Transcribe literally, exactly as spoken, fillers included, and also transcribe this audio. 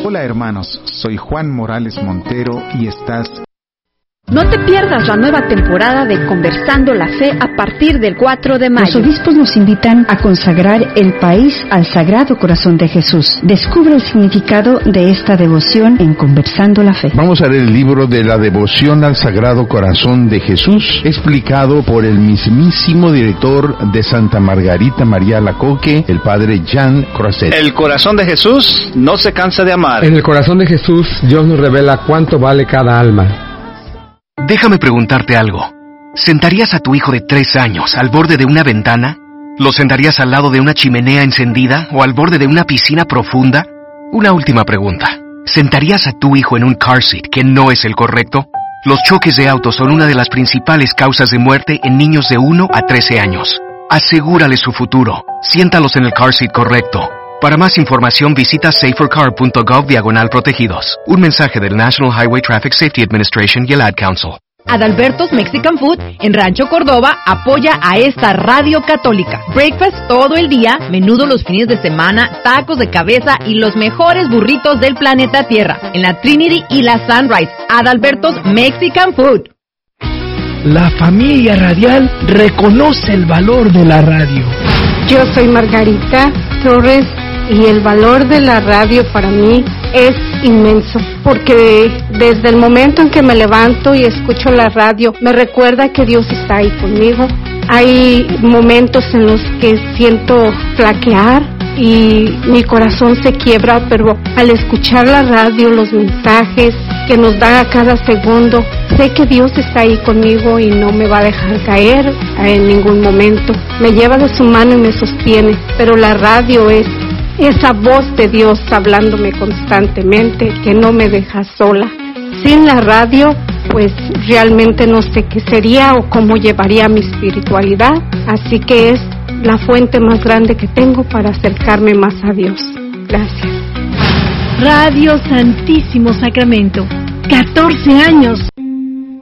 Hola hermanos, soy Juan Morales Montero y estás... No te pierdas la nueva temporada de Conversando la Fe a partir del cuatro de mayo. Los obispos nos invitan a consagrar el país al Sagrado Corazón de Jesús. Descubre el significado de esta devoción en Conversando la Fe. Vamos a leer el libro de la devoción al Sagrado Corazón de Jesús, explicado por el mismísimo director de Santa Margarita María Alacoque, el padre Jean Croiset. El corazón de Jesús no se cansa de amar. En el corazón de Jesús, Dios nos revela cuánto vale cada alma. Déjame preguntarte algo. ¿Sentarías a tu hijo de tres años al borde de una ventana? ¿Lo sentarías al lado de una chimenea encendida o al borde de una piscina profunda? Una última pregunta. ¿Sentarías a tu hijo en un car seat que no es el correcto? Los choques de autos son una de las principales causas de muerte en niños de uno a trece años. Asegúrale su futuro. Siéntalos en el car seat correcto. Para más información visita safercar.gov diagonal protegidos. Un mensaje del National Highway Traffic Safety Administration y el Ad Council. Adalberto's Mexican Food en Rancho Córdoba apoya a esta radio católica. Breakfast todo el día, menudo los fines de semana, tacos de cabeza y los mejores burritos del planeta Tierra. En la Trinity y la Sunrise. Adalberto's Mexican Food. La familia radial reconoce el valor de la radio. Yo soy Margarita Torres y el valor de la radio para mí es inmenso, porque desde el momento en que me levanto y escucho la radio, me recuerda que Dios está ahí conmigo. Hay momentos en los que siento flaquear y mi corazón se quiebra, pero al escuchar la radio, los mensajes que nos da a cada segundo, sé que Dios está ahí conmigo y no me va a dejar caer en ningún momento. Me lleva de su mano y me sostiene, pero la radio es esa voz de Dios hablándome constantemente que no me deja sola. Sin la radio, pues realmente no sé qué sería o cómo llevaría mi espiritualidad, así que es la fuente más grande que tengo para acercarme más a Dios. Gracias. Radio Santísimo Sacramento, catorce años